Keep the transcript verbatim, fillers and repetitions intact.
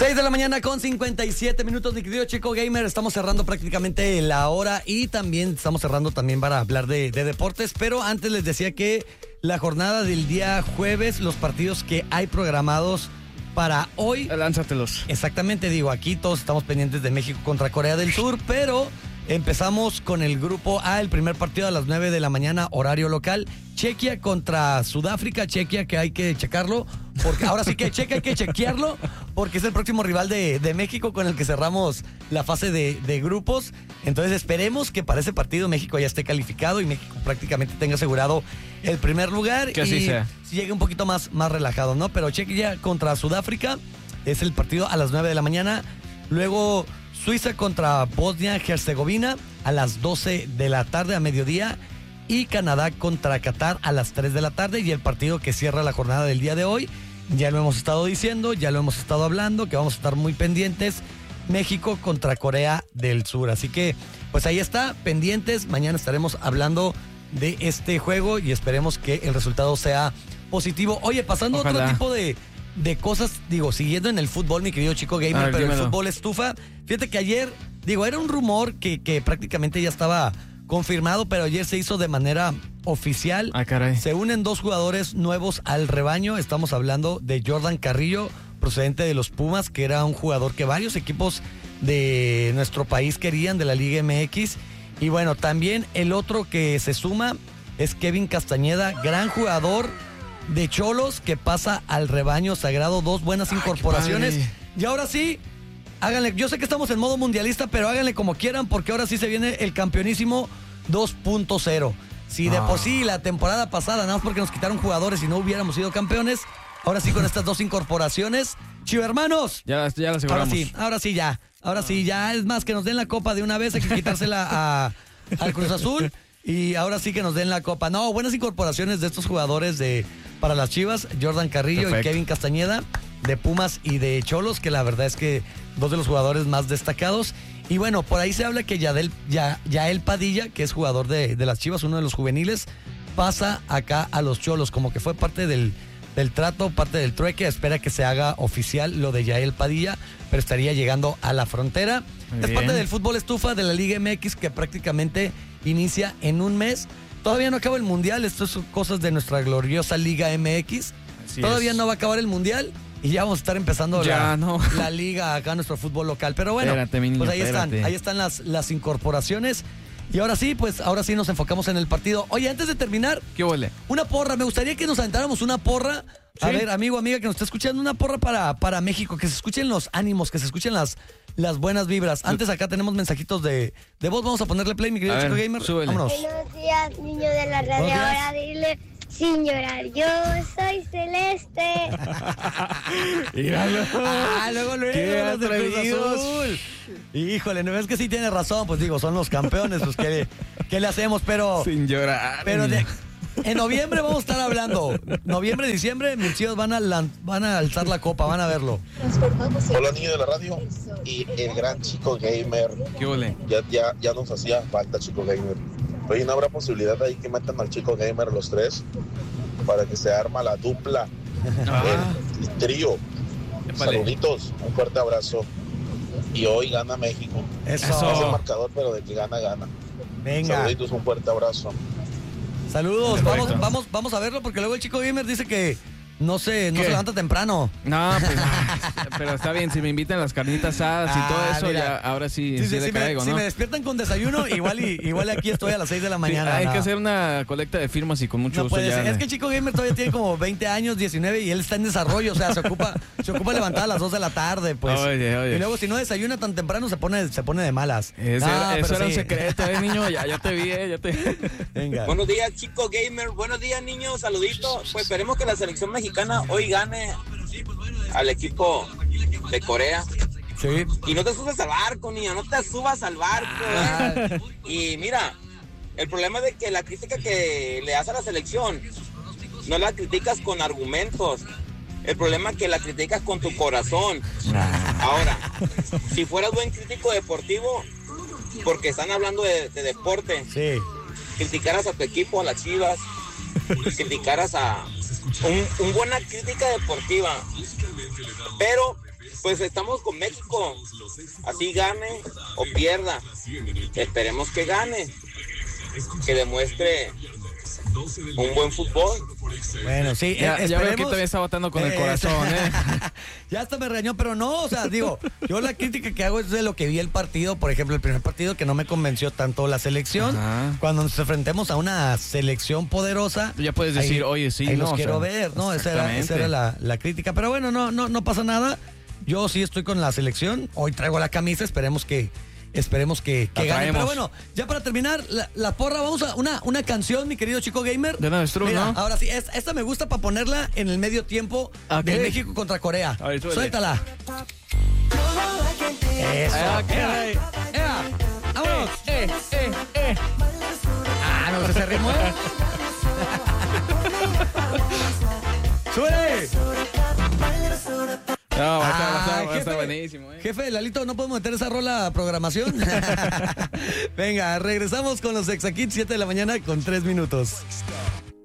seis de la mañana con cincuenta y siete minutos, mi querido Chico Gamer. Estamos cerrando prácticamente la hora y también estamos cerrando también para hablar de, de deportes. Pero antes les decía que la jornada del día jueves, los partidos que hay programados para hoy. Lánzatelos. Exactamente, digo, aquí todos estamos pendientes de México contra Corea del Sur, pero empezamos con el grupo A, el primer partido a las nueve de la mañana, horario local. Chequia contra Sudáfrica, Chequia que hay que checarlo, porque ahora sí que Chequia hay que chequearlo, porque es el próximo rival de, de México con el que cerramos la fase de, de grupos. Entonces esperemos que para ese partido México ya esté calificado y México prácticamente tenga asegurado el primer lugar. Que así y sea. llegue un poquito más, más relajado, ¿no? Pero Chequia contra Sudáfrica es el partido a las nueve de la mañana. Luego Suiza contra Bosnia-Herzegovina a las doce de la tarde, a mediodía. Y Canadá contra Qatar a las tres de la tarde. Y el partido que cierra la jornada del día de hoy, ya lo hemos estado diciendo, ya lo hemos estado hablando, que vamos a estar muy pendientes. México contra Corea del Sur. Así que, pues ahí está, pendientes. Mañana estaremos hablando de este juego y esperemos que el resultado sea positivo. Oye, pasando a otro tipo de, de cosas, digo, siguiendo en el fútbol, mi querido Chico Gamer, ver, pero dímelo. el fútbol estufa. Fíjate que ayer, digo, era un rumor que, que prácticamente ya estaba confirmado, pero ayer se hizo de manera oficial. Ah, caray. Se unen dos jugadores nuevos al rebaño. Estamos hablando de Jordan Carrillo, procedente de los Pumas, que era un jugador que varios equipos de nuestro país querían, de la Liga M X. Y bueno, también el otro que se suma es Kevin Castañeda, gran jugador de Cholos, que pasa al rebaño sagrado. Dos buenas Ay, incorporaciones. qué padre. Y ahora sí, háganle, yo sé que estamos en modo mundialista, pero háganle como quieran, porque ahora sí se viene el campeonísimo dos punto cero. Si de Ah. por sí la temporada pasada, nada más porque nos quitaron jugadores y no hubiéramos sido campeones, ahora sí con estas dos incorporaciones, Chivo hermanos. Ya, ya lo Ahora aseguramos. sí, ahora sí ya. Ahora sí ya. Es más, que nos den la copa de una vez, hay que quitársela a, al Cruz Azul. Y ahora sí que nos den la copa. No, buenas incorporaciones de estos jugadores de para las Chivas, Jordan Carrillo Perfecto. y Kevin Castañeda, de Pumas y de Cholos, que la verdad es que dos de los jugadores más destacados. Y bueno, por ahí se habla que Yadel, ya, Yael Padilla, que es jugador de, de las Chivas, uno de los juveniles, pasa acá a los Cholos, como que fue parte del, del trato, parte del trueque. Espera que se haga oficial lo de Yael Padilla, pero estaría llegando a la frontera. Muy es bien. parte del fútbol estufa de la Liga M X, que prácticamente inicia en un mes. Todavía no acaba el Mundial, esto son cosas de nuestra gloriosa Liga M X. Así Todavía es. no va a acabar el Mundial y ya vamos a estar empezando Ya, la, no. la liga acá, nuestro fútbol local. Pero bueno, Espérate, mi niño, pues ahí espérate. están, ahí están las, las incorporaciones. Y ahora sí, pues ahora sí nos enfocamos en el partido. Oye, antes de terminar, ¿Qué huele? una porra. Me gustaría que nos aventáramos una porra. A ¿Sí? ver, amigo, amiga, que nos está escuchando, una porra para, para México. Que se escuchen los ánimos, que se escuchen las, las buenas vibras. Antes acá tenemos mensajitos de, de voz. Vamos a ponerle play, mi querido A Chico ver, Gamer. súbele. Vámonos. Buenos días, niño de la radio. Buenos días. Ahora dile sin llorar. Yo soy Celeste. Míralo. Ah, luego, luego, Qué los de Cruz atrevidos. Azul. Híjole, no es que sí tiene razón, pues digo, son los campeones, pues ¿qué, qué le hacemos? Pero, Sin llorar. pero de- en noviembre vamos a estar hablando. Noviembre, diciembre, mis chivos van a, lan- van a alzar la copa, van a verlo. Hola niño de la radio y el gran Chico Gamer. ¿Qué huele? Ya, ya, ya nos hacía falta Chico Gamer. Oye, ¿no habrá posibilidad ahí que metan al Chico Gamer los tres? Para que se arma la dupla, Ah, el, el trío. épale. Saluditos, un fuerte abrazo. Y hoy gana México. Eso. Eso. No es el marcador, pero de que gana, gana. Venga. Saluditos, un fuerte abrazo. Saludos. Perfecto. Vamos, vamos, vamos a verlo porque luego el Chico Gamer dice que no se, no ¿Qué? se levanta temprano. No, pues, pero está bien, si me invitan las carnitas asadas y Ah, todo eso, mira. ya, ahora sí, Sí, sí, sí, le si, me, caigo, si ¿no? me despiertan con desayuno, igual y igual aquí estoy a las seis de la Sí, mañana. hay no. que hacer una colecta de firmas y con mucho No gusto puede ya. ser. Es que el Chico Gamer todavía tiene como veinte años, diecinueve, y él está en desarrollo. O sea, se ocupa, se ocupa levantar a las dos de la tarde, pues. Oye, oye. Y luego, si no desayuna tan temprano, se pone, se pone de malas. Ese No, era, eso pero era un sí. secreto, eh, niño. Ya, ya te vi, eh, ya te Venga. Buenos días, Chico Gamer. Buenos días, niños. Saluditos. Pues esperemos que la selección mexicana hoy gane al equipo de Corea. Sí. Y no te subas al barco, niño. No te subas al barco. ¿eh? Y mira, el problema es de que la crítica que le das a la selección no la criticas con argumentos. El problema es que la criticas con tu corazón. Ahora, si fueras buen crítico deportivo, porque están hablando de, de deporte, Sí. criticaras a tu equipo, a las Chivas, criticaras a un, un buena crítica deportiva, pero pues estamos con México. Así gane o pierda. Esperemos que gane. Que demuestre un buen fútbol. Bueno, sí, Ya, eh, ya veo que esperemos. todavía está votando con el Eh, corazón, ¿eh? Ya hasta me regañó, pero no, o sea, digo, yo la crítica que hago es de lo que vi el partido, por ejemplo, el primer partido que no me convenció tanto la selección. Ajá. Cuando nos enfrentemos a una selección poderosa, Ya puedes decir, ahí- oye, sí, ahí no, los o quiero sea, ver, ¿no? Esa era, esa exactamente. era la, la crítica. Pero bueno, no, no, no pasa nada. Yo sí estoy con la selección. Hoy traigo la camisa, esperemos que. Esperemos que, que La gane. traemos. Pero bueno, ya para terminar, la, la porra, vamos a una, una canción, mi querido chico gamer. De Avestruz, Mira, ¿no? ahora sí, es- esta me gusta para ponerla en el medio tiempo Ok. de México contra Corea. A ver, súbele. Suéltala. Eso. Ah, qué ea, rey. ea. ¡Vámonos! Eh, eh, eh. Ah, no sé, se rimó. ¿eh? ¡Súbele! No, va a estar, va a estar- Ah, va a estar jefe. buenísimo, ¿eh? Jefe, Lalito, ¿no podemos meter esa rola a programación? Venga, regresamos con los Exa Kids, siete de la mañana con tres minutos.